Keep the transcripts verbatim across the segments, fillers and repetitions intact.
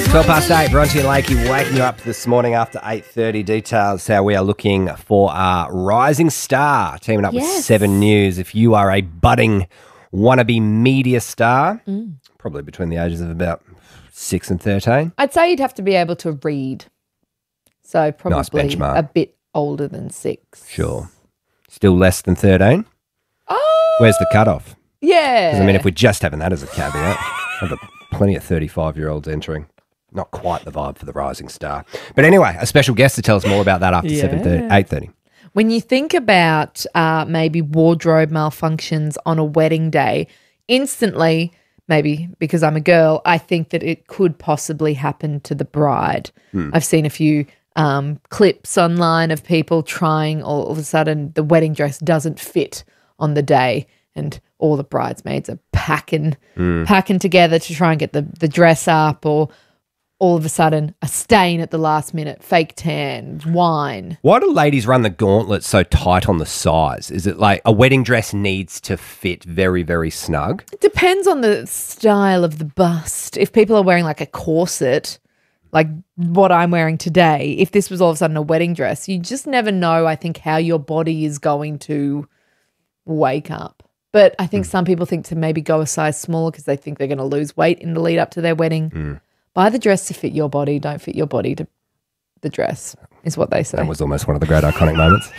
twelve past eight, Bronte and Lakey waking you up this morning after eight thirty. Details how we are looking for our rising star, teaming up Yes. with Seven News. If you are a budding wannabe media star, Mm. probably between the ages of about six and thirteen. I'd say you'd have to be able to read. So probably Nice benchmark. a bit older than six. Sure. Still less than thirteen? Oh, Where's the cutoff? yeah. Because, I mean, if we're just having that as a caveat, I've got plenty of thirty-five-year-olds entering. Not quite the vibe for the rising star. But anyway, a special guest to tell us more about that after Yeah. seven thirty, eight thirty. When you think about uh, maybe wardrobe malfunctions on a wedding day, instantly, maybe because I'm a girl, I think that it could possibly happen to the bride. Hmm. I've seen a few um, clips online of people trying, all of a sudden the wedding dress doesn't fit on the day and all the bridesmaids are packing Hmm. packing together to try and get the, the dress up, or all of a sudden a stain at the last minute, fake tan, wine. Why do ladies run the gauntlet so tight on the size? Is it like a wedding dress needs to fit very, very snug? It depends on the style of the bust. If people are wearing like a corset, like what I'm wearing today, if this was all of a sudden a wedding dress, you just never know, I think, how your body is going to wake up. But I think some people think to maybe go a size smaller because they think they're going to lose weight in the lead up to their wedding. Buy the dress to fit your body. Don't fit your body to the dress, is what they say. That was almost one of the great iconic moments.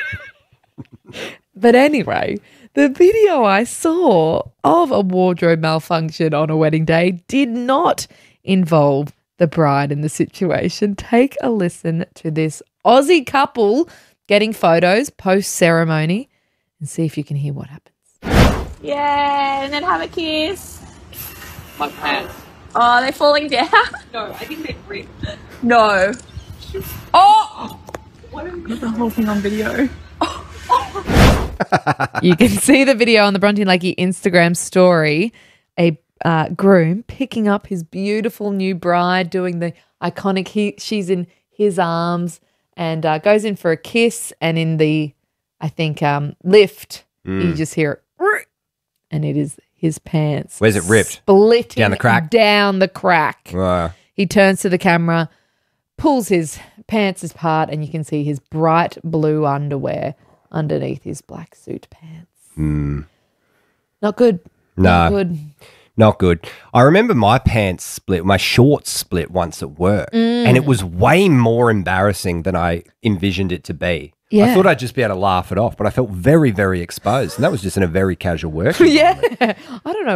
But anyway, the video I saw of a wardrobe malfunction on a wedding day did not involve the bride in the situation. Take a listen to this Aussie couple getting photos post-ceremony and see if you can hear what happens. Yeah, and then have a kiss. My pants. Oh, they're falling down. No, I think they ripped. No. Oh! Got the whole thing on video. You can see the video on the Bronte and Lakey Instagram story. A uh, groom picking up his beautiful new bride, doing the iconic, he, she's in his arms and uh, goes in for a kiss. And in the, I think, um, lift, you just hear it, and it is his pants. Where's it ripped? Splitting Down the crack? Down the crack. Uh, He turns to the camera, pulls his pants apart, and you can see his bright blue underwear underneath his black suit pants. mm, Not good. No. Not good. not good. I remember my pants split, my shorts split once at work, and it was way more embarrassing than I envisioned it to be. I Yeah. thought I'd just be able to laugh it off, but I felt very, very exposed, and that was just in a very casual work. Yeah. I don't know